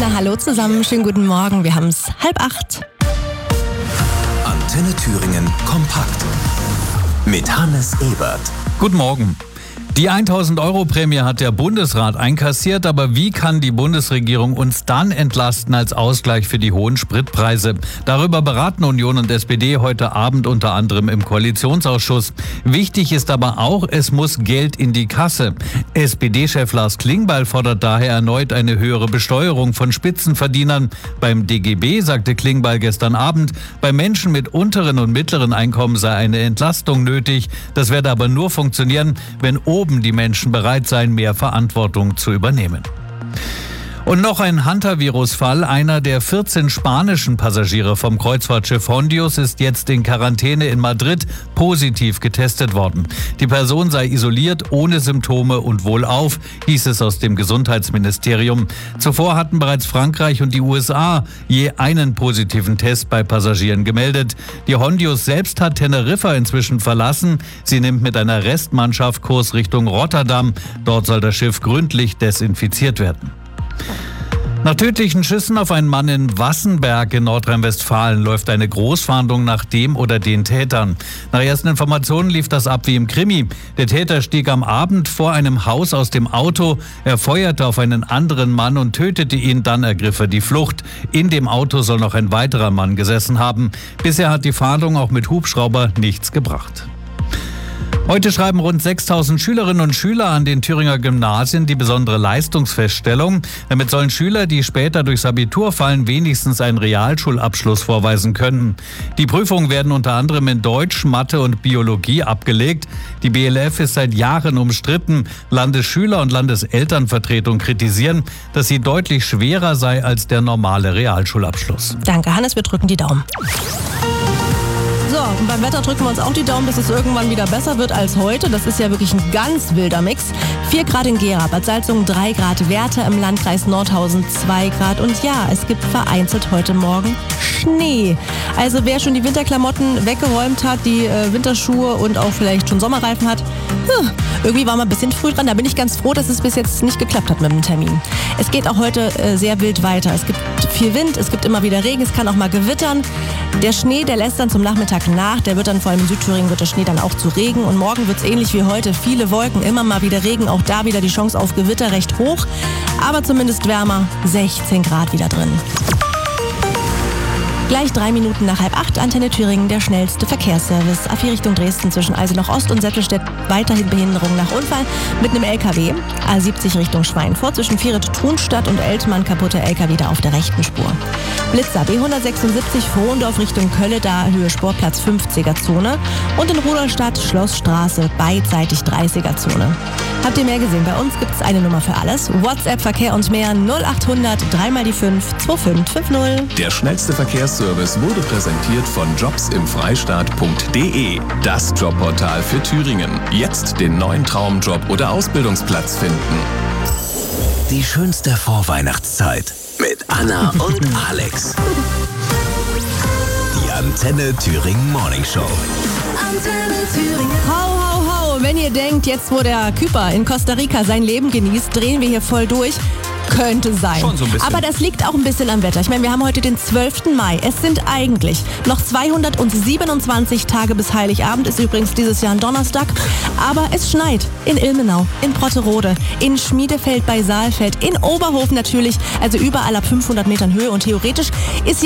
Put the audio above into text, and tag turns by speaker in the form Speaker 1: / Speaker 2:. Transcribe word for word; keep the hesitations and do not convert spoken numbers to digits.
Speaker 1: Hallo zusammen, schönen guten Morgen. Wir haben es halb acht.
Speaker 2: Antenne Thüringen kompakt mit Hannes Ebert.
Speaker 3: Guten Morgen. Die tausend Euro Prämie hat der Bundesrat einkassiert, aber wie kann die Bundesregierung uns dann entlasten als Ausgleich für die hohen Spritpreise? Darüber beraten Union und S P D heute Abend unter anderem im Koalitionsausschuss. Wichtig ist aber auch, es muss Geld in die Kasse. S P D-Chef Lars Klingbeil fordert daher erneut eine höhere Besteuerung von Spitzenverdienern. Beim D G B sagte Klingbeil gestern Abend, bei Menschen mit unteren und mittleren Einkommen sei eine Entlastung nötig. Das werde aber nur funktionieren, wenn oben die Menschen bereit seien, mehr Verantwortung zu übernehmen. Und noch ein Hunter-Virus-Fall. Einer der vierzehn spanischen Passagiere vom Kreuzfahrtschiff Hondius ist jetzt in Quarantäne in Madrid positiv getestet worden. Die Person sei isoliert, ohne Symptome und wohlauf, hieß es aus dem Gesundheitsministerium. Zuvor hatten bereits Frankreich und die U S A je einen positiven Test bei Passagieren gemeldet. Die Hondius selbst hat Teneriffa inzwischen verlassen. Sie nimmt mit einer Restmannschaft Kurs Richtung Rotterdam. Dort soll das Schiff gründlich desinfiziert werden. Nach tödlichen Schüssen auf einen Mann in Wassenberg in Nordrhein-Westfalen läuft eine Großfahndung nach dem oder den Tätern. Nach ersten Informationen lief das ab wie im Krimi. Der Täter stieg am Abend vor einem Haus aus dem Auto, er feuerte auf einen anderen Mann und tötete ihn, dann ergriff er die Flucht. In dem Auto soll noch ein weiterer Mann gesessen haben. Bisher hat die Fahndung auch mit Hubschrauber nichts gebracht. Heute schreiben rund sechstausend Schülerinnen und Schüler an den Thüringer Gymnasien die besondere Leistungsfeststellung. Damit sollen Schüler, die später durchs Abitur fallen, wenigstens einen Realschulabschluss vorweisen können. Die Prüfungen werden unter anderem in Deutsch, Mathe und Biologie abgelegt. Die B L F ist seit Jahren umstritten. Landesschüler- und Landeselternvertretung kritisieren, dass sie deutlich schwerer sei als der normale Realschulabschluss.
Speaker 1: Danke, Hannes, wir drücken die Daumen. So, und beim Wetter drücken wir uns auch die Daumen, dass es irgendwann wieder besser wird als heute. Das ist ja wirklich ein ganz wilder Mix. vier Grad in Gera, Bad Salzungen drei Grad, Werther im Landkreis Nordhausen zwei Grad. Und ja, es gibt vereinzelt heute Morgen Schnee. Also wer schon die Winterklamotten weggeräumt hat, die äh, Winterschuhe und auch vielleicht schon Sommerreifen hat, hm, irgendwie war man ein bisschen früh dran. Da bin ich ganz froh, dass es bis jetzt nicht geklappt hat mit dem Termin. Es geht auch heute äh, sehr wild weiter. Es gibt viel Wind, es gibt immer wieder Regen, es kann auch mal gewittern. Der Schnee, der lässt dann zum Nachmittag nach. Der wird dann vor allem in Südthüringen wird der Schnee dann auch zu Regen. Und morgen wird es ähnlich wie heute. Viele Wolken, immer mal wieder Regen. Auch da wieder die Chance auf Gewitter recht hoch. Aber zumindest wärmer. sechzehn Grad wieder drin. Gleich drei Minuten nach halb acht, Antenne Thüringen, der schnellste Verkehrsservice. A vier Richtung Dresden zwischen Eisenach Ost und Sättelstedt, weiterhin Behinderung nach Unfall mit einem L K W. A siebzig Richtung Schweinfurt zwischen Vieret-Thunstadt und Eltmann, kaputter L K W da auf der rechten Spur. Blitzer B hundertsechsundsiebzig Frohndorf Richtung Kölle, da Höhe Sportplatz fünfziger Zone. Und in Rudolstadt Schlossstraße, beidseitig dreißiger Zone. Habt ihr mehr gesehen? Bei uns gibt es eine Nummer für alles. WhatsApp, Verkehr und mehr null achthundert, drei mal die fünf, zwei fünf fünf null.
Speaker 2: Der schnellste Verkehrsservice wurde präsentiert von jobs im freistaat punkt de. Das Jobportal für Thüringen. Jetzt den neuen Traumjob oder Ausbildungsplatz finden. Die schönste Vorweihnachtszeit mit Anna und Alex. Die Antenne Thüringen Morning Show.
Speaker 1: Antenne Thüringen. Hau, hau, hau. Wenn ihr denkt, jetzt wo der Küper in Costa Rica sein Leben genießt, drehen wir hier voll durch. Könnte sein.
Speaker 3: Schon so ein bisschen.
Speaker 1: Aber das liegt auch ein bisschen am Wetter. Ich meine, wir haben heute den zwölften Mai. Es sind eigentlich noch zweihundertsiebenundzwanzig Tage bis Heiligabend. Ist übrigens dieses Jahr ein Donnerstag. Aber es schneit in Ilmenau, in Brotterode, in Schmiedefeld bei Saalfeld, in Oberhof natürlich. Also überall ab fünfhundert Metern Höhe. Und theoretisch ist ja